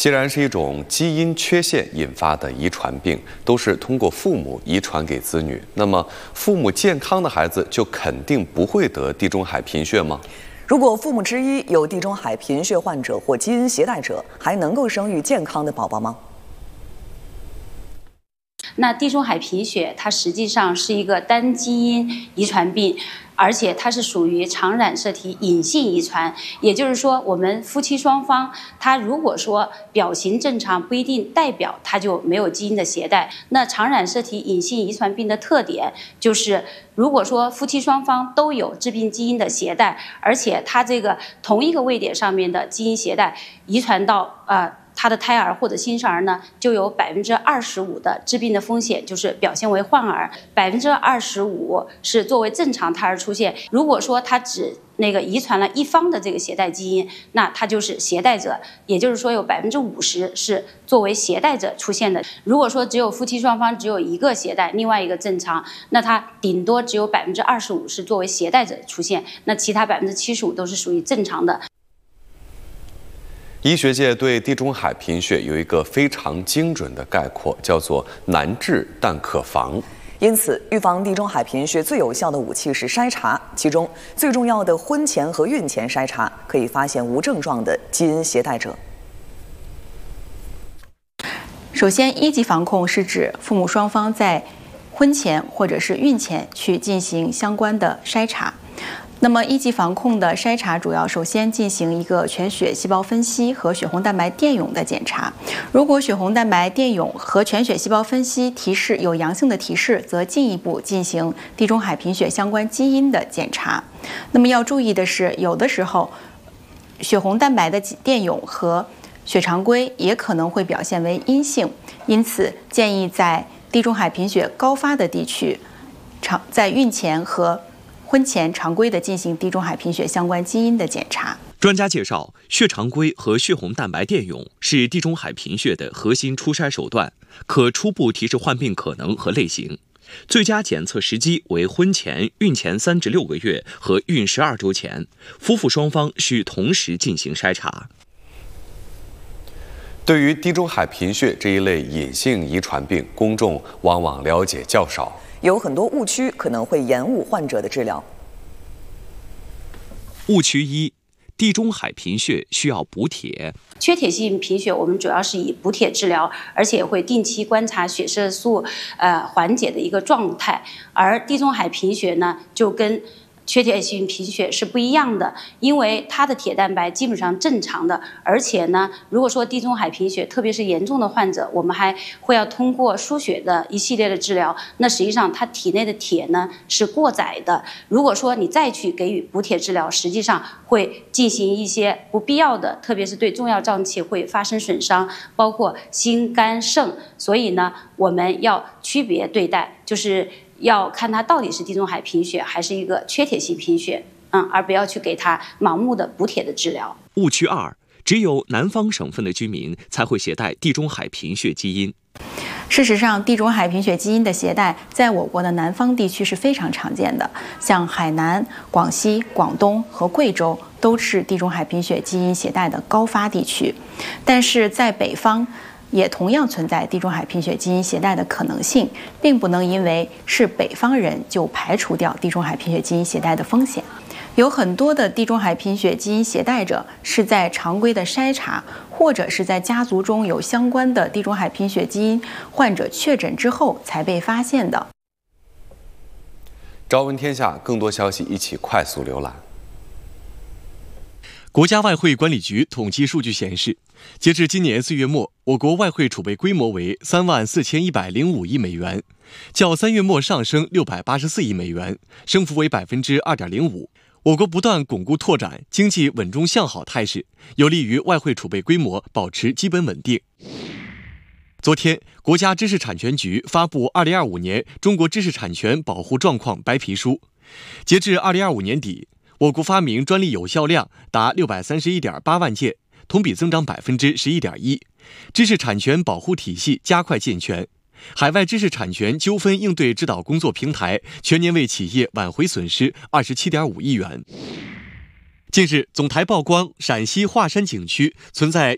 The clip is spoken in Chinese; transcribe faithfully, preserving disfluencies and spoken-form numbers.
既然是一种基因缺陷引发的遗传病，都是通过父母遗传给子女，那么父母健康的孩子就肯定不会得地中海贫血吗？ 如果父母之一有地中海贫血患者或基因携带者，还能够生育健康的宝宝吗？ 那地中海贫血它实际上是一个单基因遗传病，而且它是属于常染色体隐性遗传，也就是说我们夫妻双方他如果说表型正常，不一定代表他就没有基因的携带。那常染色体隐性遗传病的特点就是如果说夫妻双方都有致病基因的携带，而且他这个同一个位点上面的基因携带遗传到呃他的胎儿或者新生儿呢，就有百分之二十五的致病的风险，就是表现为患儿，百分之二十五是作为正常胎儿出现。如果说他只那个遗传了一方的这个携带基因，那他就是携带者，也就是说有百分之五十是作为携带者出现的。如果说只有夫妻双方只有一个携带，另外一个正常，那他顶多只有百分之二十五是作为携带者出现，那其他百分之七十五都是属于正常的。 医学界对地中海贫血有一个非常精准的概括，叫做难治但可防。 因此，预防地中海贫血最有效的武器是筛查，其中最重要的婚前和孕前筛查可以发现无症状的基因携带者。 首先，一级防控是指父母双方在婚前或者是孕前去进行相关的筛查。那么一级防控的筛查主要首先进行一个全血细胞分析和血红蛋白电泳的检查。如果血红蛋白电泳和全血细胞分析提示有阳性的提示，则进一步进行地中海贫血相关基因的检查。那么要注意的是，有的时候血红蛋白的电泳和血常规也可能会表现为阴性，因此建议在地中海贫血高发的地区，常在孕前和婚前常规的进行地中海贫血相关基因的检查。 专家介绍，血常规和血红蛋白电泳是地中海贫血的核心初筛手段，可初步提示患病可能和类型。最佳检测时机为婚前、孕前三至六个月和孕十二周前，夫妇双方需同时进行筛查。 对于地中海贫血这一类隐性遗传病，公众往往了解较少。 有很多误区可能会延误患者的治疗。 误区一：地中海贫血需要补铁。 缺铁性贫血我们主要是以补铁治疗，而且会定期观察血色素呃缓解的一个状态。而地中海贫血呢，就跟缺铁性贫血是不一样的，因为它的铁蛋白基本上正常的，而且呢，如果说地中海贫血，特别是严重的患者，我们还会要通过输血的一系列的治疗。那实际上它体内的铁呢是过载的，如果说你再去给予补铁治疗，实际上会进行一些不必要的，特别是对重要脏器会发生损伤，包括心、肝、肾。所以呢，我们要区别对待，就是要看它到底是地中海贫血还是一个缺铁性贫血，嗯，而不要去给它盲目的补铁的治疗。 误区二：只有南方省份的居民才会携带地中海贫血基因。 事实上，地中海贫血基因的携带在我国的南方地区是非常常见的，像海南、广西、广东和贵州都是地中海贫血基因携带的高发地区。但是在北方也同样存在地中海贫血基因携带的可能性，并不能因为是北方人就排除掉地中海贫血基因携带的风险。有很多的地中海贫血基因携带者是在常规的筛查，或者是在家族中有相关的地中海贫血基因患者确诊之后才被发现的。 朝闻天下，更多消息一起快速浏览。 国家外汇管理局统计数据显示，截至今年四月末，我国外汇储备规模为三万四千一百零五亿美元，较三月末上升六百八十四亿美元，升幅为百分之二点零五。我国不断巩固拓展经济稳中向好态势，有利于外汇储备规模保持基本稳定。昨天，国家知识产权局发布《二零二五年中国知识产权保护状况白皮书》，截至二零二五年底，我国发明专利有效量达六百三十一点八万件，同比增长百分之十一点一，知识产权保护体系加快健全。海外知识产权纠纷应对指导工作平台全年为企业挽回损失二十七点五亿元。近日，总台曝光陕西华山景区存在